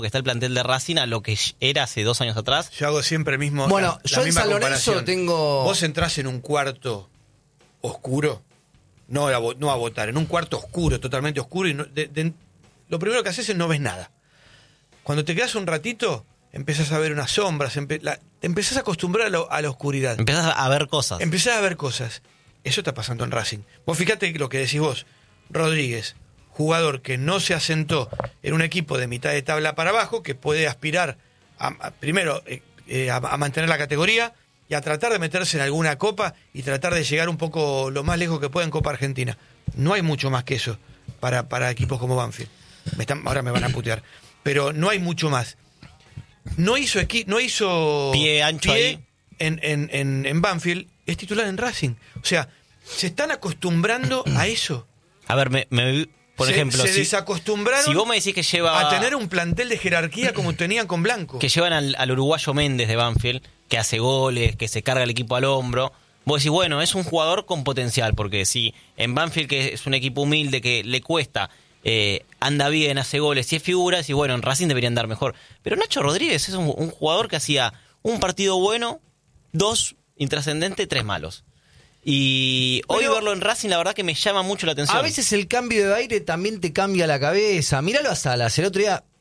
que está el plantel de Racing a lo que era hace 2 años atrás. Yo hago siempre el mismo. Bueno, la yo en misma San Lorenzo comparación. tengo... Vos entrás en un cuarto oscuro, no a votar, en un cuarto oscuro, totalmente oscuro, y lo primero que haces es no ves nada. Cuando te quedas un ratito, empezás a ver unas sombras, empezás a acostumbrar a la oscuridad. Empezás a ver cosas. Empezás a ver cosas. Eso está pasando en Racing. Vos fíjate lo que decís vos. Rodríguez, jugador que no se asentó en un equipo de mitad de tabla para abajo, que puede aspirar primero a mantener la categoría y a tratar de meterse en alguna copa y tratar de llegar un poco lo más lejos que pueda en Copa Argentina. No hay mucho más que eso para equipos como Banfield. Ahora me van a putear. Pero no hay mucho más. No hizo pie ancho ahí en Banfield, es titular en Racing. O sea, se están acostumbrando a eso. A ver, por ejemplo, se desacostumbraron si vos me decís que lleva a tener un plantel de jerarquía como tenían con Blanco. Que llevan al uruguayo Méndez de Banfield, que hace goles, que se carga el equipo al hombro. Vos decís, bueno, es un jugador con potencial, porque si en Banfield, que es un equipo humilde, que le cuesta, anda bien, hace goles, si es figura, y bueno, en Racing deberían dar mejor. Pero Nacho Rodríguez es un jugador que hacía un partido bueno, 2 intrascendentes, 3 malos. Y hoy verlo en Racing, la verdad que me llama mucho la atención. A veces el cambio de aire también te cambia la cabeza. Míralo a Salas, el otro día,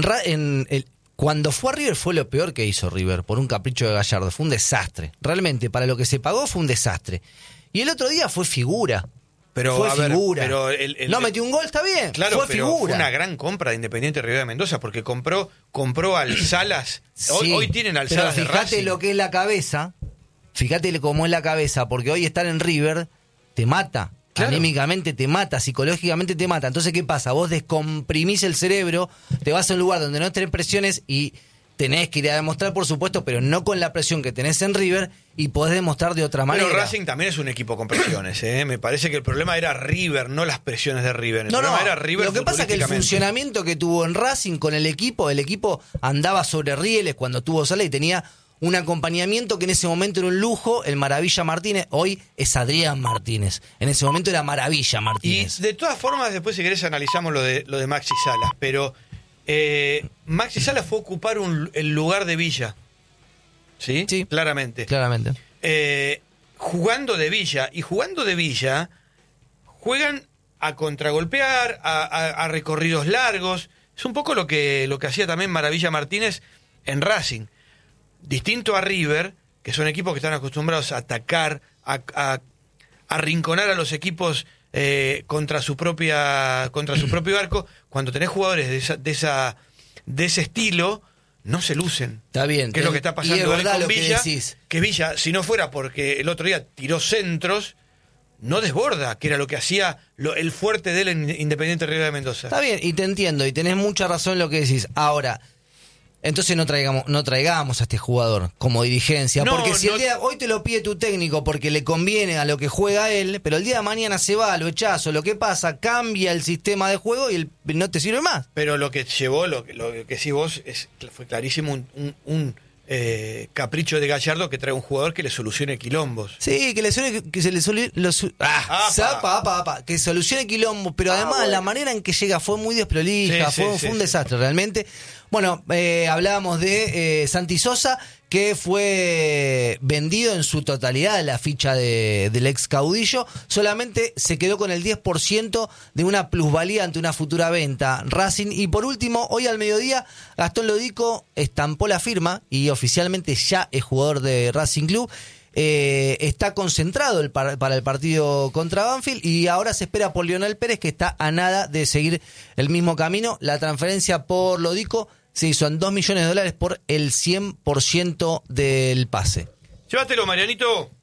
cuando fue a River fue lo peor que hizo River, por un capricho de Gallardo. Fue un desastre. Realmente, para lo que se pagó fue un desastre. Y el otro día fue figura. Pero, fue figura. Pero no metió un gol, está bien. Claro, fue pero figura. fue una gran compra de Independiente Rivadavia de Mendoza, porque compró al Salas. Sí, hoy tienen al Salas de Racing. Fíjate lo que es la cabeza. Fíjate cómo es la cabeza, porque hoy estar en River te mata. Claro. Anímicamente te mata, psicológicamente te mata. Entonces, ¿qué pasa? Vos descomprimís el cerebro, te vas a un lugar donde no tenés presiones y tenés que ir a demostrar, por supuesto, pero no con la presión que tenés en River, y podés demostrar de otra manera. Pero Racing también es un equipo con presiones, ¿eh? Me parece que el problema era River, no las presiones de River. El problema era River. Lo que pasa es que el funcionamiento que tuvo en Racing con el equipo andaba sobre rieles cuando tuvo Sala y tenía un acompañamiento que en ese momento era un lujo, el Maravilla Martínez. Hoy es Adrián Martínez. En ese momento era Maravilla Martínez. Y de todas formas, después si querés analizamos lo de Maxi Salas, pero Maxi Salas fue a ocupar el lugar de Villa. ¿Sí? Sí. Claramente. Jugando de Villa. Y jugando de Villa, juegan a contragolpear, a recorridos largos. Es un poco lo que hacía también Maravilla Martínez en Racing. Distinto a River, que son equipos que están acostumbrados a atacar, a arrinconar a los equipos contra su propio arco. Cuando tenés jugadores de ese estilo, no se lucen. Está bien. Que es lo que está pasando y es verdad con lo Villa. Que Villa, si no fuera porque el otro día tiró centros, no desborda, que era lo que hacía el fuerte de él en Independiente Rivadavia de Mendoza. Está bien, y te entiendo, y tenés mucha razón en lo que decís. Ahora, entonces no traigamos a este jugador como dirigencia, porque si el día hoy te lo pide tu técnico porque le conviene a lo que juega él, pero el día de mañana se va, lo echás o lo que pasa, cambia el sistema de juego y no te sirve más. Pero lo que llevó, lo que decís vos, fue clarísimo un capricho de Gallardo, que trae un jugador que le solucione quilombos. Sí, que solucione quilombos, pero además la manera en que llega fue muy desprolija, fue un desastre realmente. Bueno, hablábamos de Santi Sosa, que fue vendido en su totalidad la ficha del ex caudillo. Solamente se quedó con el 10% de una plusvalía ante una futura venta Racing. Y por último, hoy al mediodía, Gastón Lodico estampó la firma y oficialmente ya es jugador de Racing Club. Está concentrado para el partido contra Banfield y ahora se espera por Lionel Pérez, que está a nada de seguir el mismo camino. La transferencia por Lodico se hizo en $2 millones por el 100% del pase. Llévatelo, Marianito.